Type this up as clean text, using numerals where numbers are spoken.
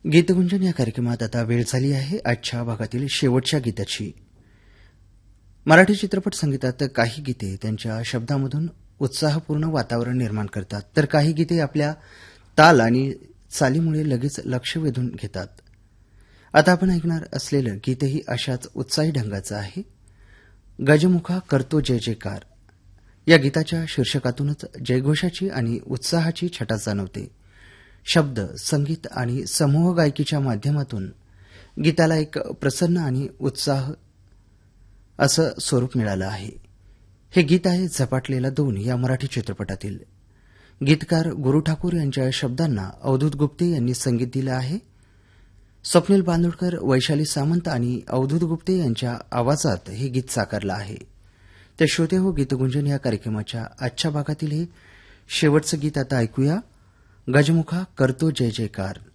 गीतगुंजन या कार्यक्रमात आता वेळ झाली आहे आजच्या भागातील शेवटच्या गीताची. मराठी चित्रपट संगीतात काही गीते त्यांच्या शब्दांमधून उत्साहपूर्ण वातावरण निर्माण करतात, तर काही गीते आपल्या ताल आणि चालीमुळे लगेच लक्ष वेधून घेतात. आता आपण ऐकणार असलेलं गीतही अशाच उत्साही ढंगाचं आहे. गजमुखा करतो जय जयकार या गीताच्या शीर्षकातूनच जयघोषाची आणि उत्साहाची छटा जाणवते. शब्द, संगीत आणि समूह गायकीच्या माध्यमातून गीताला एक प्रसन्न आणि उत्साह असं स्वरूप मिळालं आहे. हे गीत आहे झपाटलेला 2 या मराठी चित्रपटातील. गीतकार गुरु ठाकूर यांच्या शब्दांना अवधूत गुप्ते यांनी संगीत दिलं आहे. स्वप्नील बांदोडकर, वैशाली सामंत आणि अवधूत गुप्ते यांच्या आवाजात हे गीत साकारलं आहे. तर श्रोते हो, गीतगुंजन या कार्यक्रमाच्या आजच्या भागातील हे शेवटचं गीत आता ऐकूया. गजमुखा करतो जय जयकार.